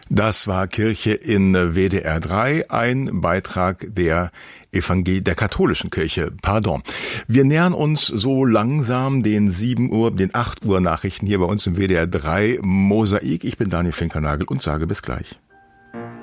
Das war Kirche in WDR 3, ein Beitrag der katholischen Kirche, pardon. Wir nähern uns so langsam den 8 Uhr Nachrichten hier bei uns im WDR 3 Mosaik. Ich bin Daniel Finkernagel und sage bis gleich.